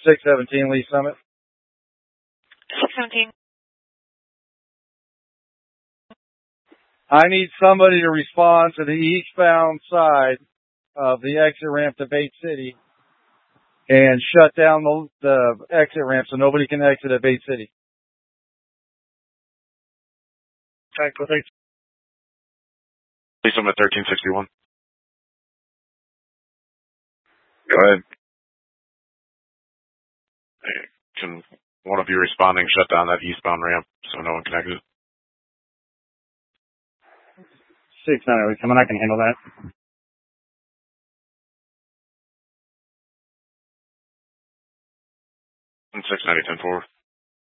617 Lee Summit. 617. I need somebody to respond to the eastbound side of the exit ramp to Bait City and shut down the exit ramp so nobody can exit at Bait City. Okay, go ahead. Lee Summit 1361. Go ahead. Can one of you responding shut down that eastbound ramp so no one can exit? 690, someone I can handle that. And 690, 10-4.